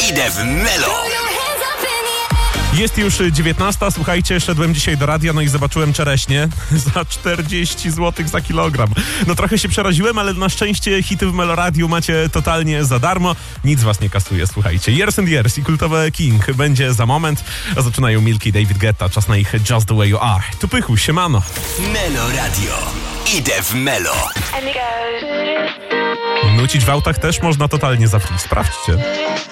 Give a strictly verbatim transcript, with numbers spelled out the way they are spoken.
Idę w Melo. Jest już dziewiętnasta, słuchajcie, szedłem dzisiaj do radia, no i zobaczyłem czereśnie za czterdzieści złotych za kilogram. No trochę się przeraziłem, ale na szczęście hity w Meloradiu macie totalnie za darmo. Nic was nie kasuje, słuchajcie. Years and Years i kultowe King będzie za moment, a zaczynają Milky i David Guetta. Czas na ich Just the Way You Are. Tu Pychu, siemano. Meloradio. Idę w Melo. Nucić w autach też można totalnie za free. Sprawdźcie.